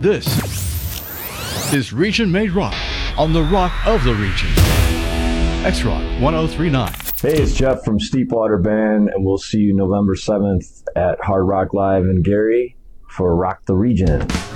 This is Region Made Rock on the Rock of the Region. X-Rock 1039. Hey, it's Jeff from Steepwater Band, and we'll see you November 7th at Hard Rock Live in Gary for Rock the Region.